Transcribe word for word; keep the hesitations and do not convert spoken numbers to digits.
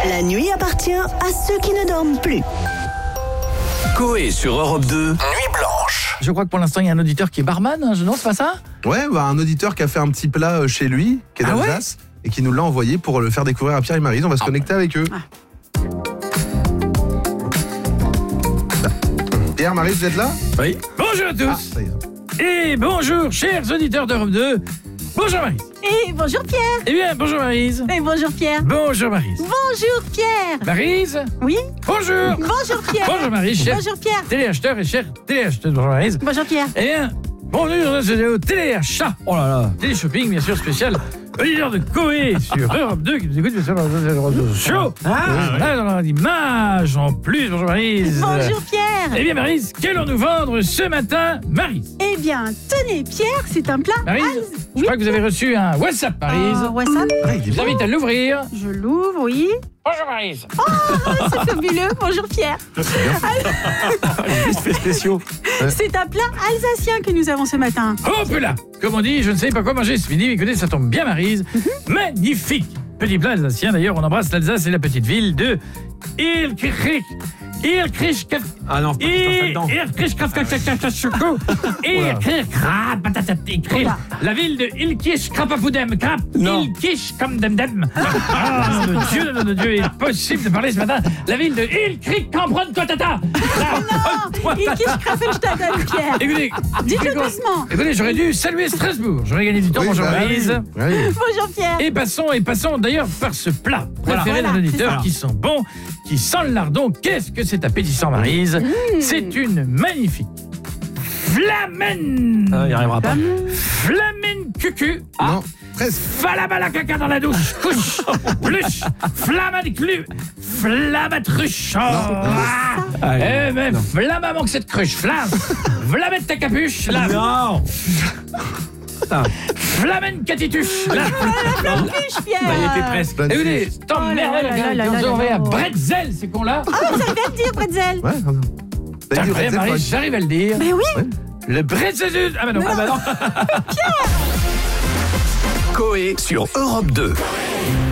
La nuit appartient à ceux qui ne dorment plus. Coé sur Europe deux, Nuit Blanche. Je crois que pour l'instant, il y a un auditeur qui est barman, hein, non, c'est pas ça? Ouais, bah, un auditeur qui a fait un petit plat chez lui, qui est Ah d'Alsace, et qui nous l'a envoyé pour le faire découvrir à Pierre et Maryse. On va se connecter avec eux. Ah. Pierre, Maryse, vous êtes là? Oui. Bonjour à tous. Ah, ça y est. Et bonjour, chers auditeurs d'Europe deux. Bonjour Maryse. Et bonjour Pierre. Eh bien, bonjour Maryse. Et bonjour Pierre. Bonjour Maryse. Bonjour Pierre. Maryse. Oui. Bonjour. Bonjour Pierre. Bonjour Maryse, chers Bonjour Pierre. téléacheteurs et chers téléacheteurs. Bonjour Maryse. Bonjour Pierre. Eh bien, bonjour dans cette vidéo téléachat. Oh là là. Télé-shopping, bien sûr, spécial. Auditeur de Coé sur Europe deux qui nous écoute bien sûr dans le show. Ah, là, dans l'image en plus. Bonjour Maryse. Bonjour Pierre. Eh bien Maryse, qu'allons-nous vendre ce matin, Maryse? Eh bien, tenez Pierre, c'est un plat. Maryse, Alsace. je crois que vous avez reçu un WhatsApp, Maryse. Euh, WhatsApp. Ah, il est Je vous invite à l'ouvrir. Je l'ouvre, oui. Bonjour Maryse. C'est fabuleux. Bonjour Pierre. Effets spéciaux. C'est un plat alsacien que nous avons ce matin. Hop là. Comme on dit, je ne sais pas quoi manger ce midi, mais écoutez, ça tombe bien Maryse. Magnifique. Petit plat alsacien, d'ailleurs, on embrasse l'Alsace et la petite ville de Ilkirch. Ilkirch. Ah non, c'est pas Ilkirch. Ilkirch. La ville de Ilkirch Krapapudem. Krap. Ilkirch comme dem dem. Ah, mon Dieu, mon Dieu, il est possible de parler ce matin. La ville de Ilkirch Cambronne Totata. Non, il kiche Kraffelstaden, Pierre. Écoutez, Dites-le doucement. Écoutez, j'aurais dû saluer Strasbourg. J'aurais gagné du temps, Oui, bonjour bah, Maryse. oui. Oui. Bonjour Pierre. Et passons, et passons d'ailleurs par ce plat préféré Voilà, d'un auditeur c'est ça. qui sent bon, qui sent le lardon. Qu'est-ce que c'est appétissant, Maryse? Mmh. C'est une magnifique flamen. Ah, il n'y arrivera pas. Flamen cucu. Non, presque. Falabala caca dans la douche. Couche. Pluche. Flamme clu. Flamatruche. Oh. Ah. Eh ben, flamme manque cette cruche. Flamme. Flamme ta capuche. Là. Non. Flamen catituche. Là. Capuche, Pierre. Bah, il était presque. Écoutez, tant Oh là merde, là là là là on là envoyé là. à Bretzel, ces cons-là. Ah, vous savez bien le dire, Bretzel. Ouais, non. T'as dit Après, Bretzel, Marie, ouais. j'arrive à le dire. Mais oui. Le Bretzel. Ah bah non. Mais Ah bah non. Coé sur Europe deux.